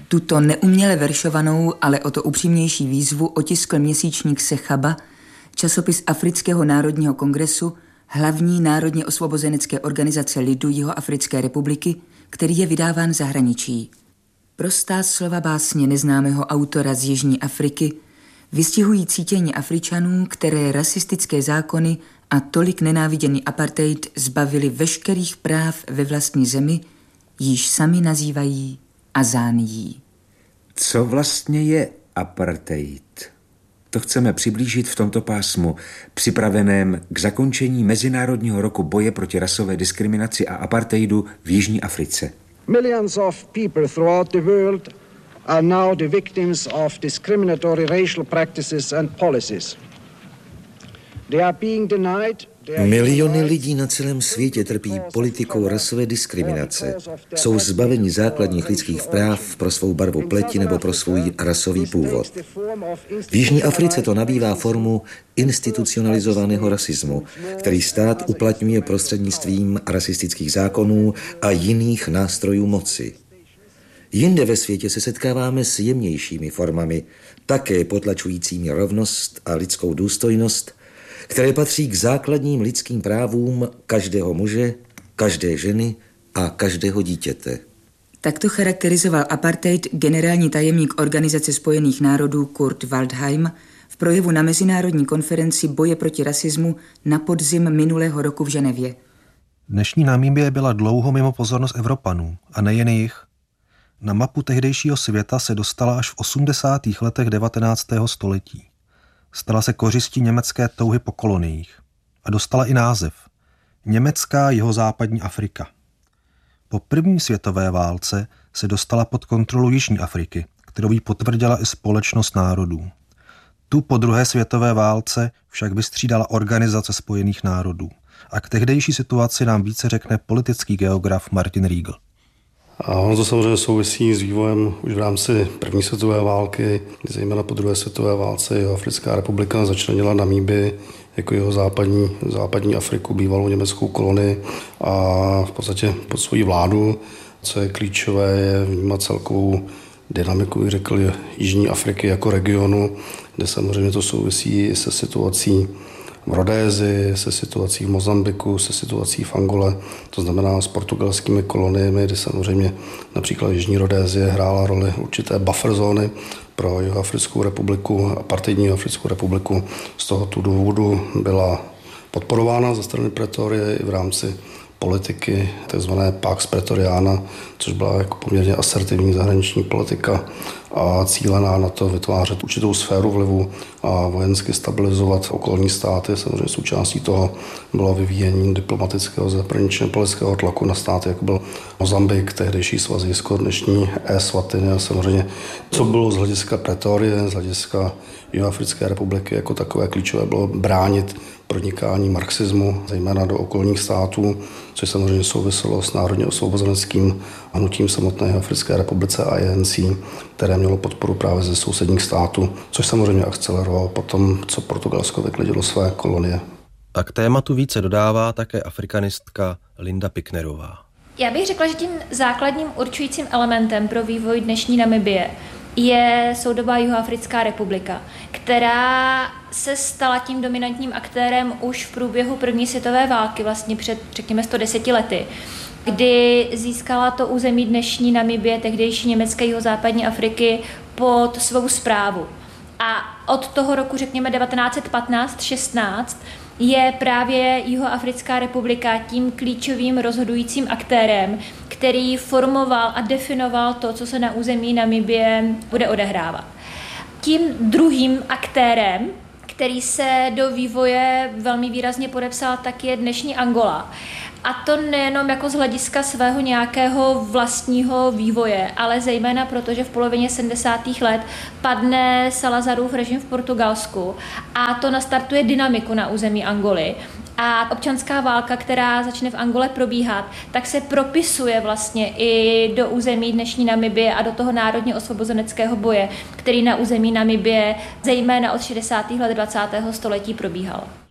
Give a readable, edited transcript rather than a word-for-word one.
Tuto neuměle veršovanou, ale o to upřímnější výzvu otiskl měsíčník Sechaba, časopis Afrického národního kongresu, hlavní národně osvobozenecké organizace lidu Jihoafrické republiky, který je vydáván v zahraničí. Prostá slova básně neznámého autora z Jižní Afriky vystihují cítění Afričanů, které rasistické zákony a tolik nenáviděný apartheid zbavili veškerých práv ve vlastní zemi, již sami nazývají Azánií. Co vlastně je apartheid? To chceme přiblížit v tomto pásmu, připraveném k zakončení Mezinárodního roku boje proti rasové diskriminaci a apartheidu v Jižní Africe. Millions of people throughout the world are now the victims of discriminatory racial practices and policies. They are being denied. Miliony lidí na celém světě trpí politikou rasové diskriminace. Jsou zbaveni základních lidských práv pro svou barvu pleti nebo pro svůj rasový původ. V Jižní Africe to nabývá formu institucionalizovaného rasismu, který stát uplatňuje prostřednictvím rasistických zákonů a jiných nástrojů moci. Jinde ve světě se setkáváme s jemnějšími formami, také potlačujícími rovnost a lidskou důstojnost, které patří k základním lidským právům každého muže, každé ženy a každého dítěte. Takto charakterizoval apartheid generální tajemník Organizace spojených národů Kurt Waldheim v projevu na Mezinárodní konferenci boje proti rasismu na podzim minulého roku v Ženevě. Dnešní Namibie byla dlouho mimo pozornost Evropanů, a nejen jich. Na mapu tehdejšího světa se dostala až v 80. letech 19. století. Stala se kořistí německé touhy po koloniích a dostala i název Německá jihozápadní Afrika. Po první světové válce se dostala pod kontrolu Jižní Afriky, kterou jí potvrdila i Společnost národů. Tu po druhé světové válce však vystřídala Organizace spojených národů a k tehdejší situaci nám více řekne politický geograf Martin Riegl. A ono to samozřejmě souvisí s vývojem už v rámci první světové války, zejména po druhé světové válce Jihoafrická republika začlenila Namibii jako jeho západní Afriku, bývalou německou kolonii a v podstatě pod svoji vládu. Co je klíčové, je vnímat celkovou dynamiku, řekl, Jižní Afriky jako regionu, kde samozřejmě to souvisí se situací v Rodézii, se situací v Mozambiku, se situací v Angole, to znamená s portugalskými koloniemi, kde samozřejmě například Jižní Rodézie hrála roli určité buffer zóny pro Jihoafrickou republiku, apartheidní Jihoafrickou republiku. Z tohoto důvodu byla podporována ze strany Pretorie i v rámci politiky, takzvané Pax Pretoriana, což byla jako poměrně asertivní zahraniční politika a cílená na to vytvářet určitou sféru vlivu a vojensky stabilizovat okolní státy. Samozřejmě součástí toho bylo vyvíjení diplomatického zahraničního politického tlaku na státy, jako byl Mozambik, tehdejší Svazijsko, dnešní Eswatini a samozřejmě, co bylo z hlediska Pretorie, z hlediska Jihoafrické republiky jako takové klíčové, bylo bránit pronikání marxismu, zejména do okolních států, což samozřejmě souviselo s národně osvobozeneckým hnutím samotné Africké republice a ANC, které mělo podporu právě ze sousedních států, což samozřejmě akcelerovalo potom, co Portugalsko vyklidilo své kolonie. A k tématu více dodává také afrikanistka Linda Picknerová. Já bych řekla, že tím základním určujícím elementem pro vývoj dnešní Namibie je soudobá Jihoafrická republika, která se stala tím dominantním aktérem už v průběhu první světové války, vlastně před, řekněme, 110 lety, kdy získala to území dnešní Namibie, tehdejší německé jihozápadní Afriky, pod svou správu. A od toho roku, řekněme, 1915-16 je právě Jihoafrická republika tím klíčovým rozhodujícím aktérem, který formoval a definoval to, co se na území Namibie bude odehrávat. Tím druhým aktérem, který se do vývoje velmi výrazně podepsal, tak je dnešní Angola. A to nejenom jako z hlediska svého nějakého vlastního vývoje, ale zejména proto, že v polovině 70. let padne Salazarův režim v Portugalsku a to nastartuje dynamiku na území Angoly. A občanská válka, která začne v Angole probíhat, tak se propisuje vlastně i do území dnešní Namibie a do toho národně osvobozeneckého boje, který na území Namibie zejména od 60. let 20. století probíhal.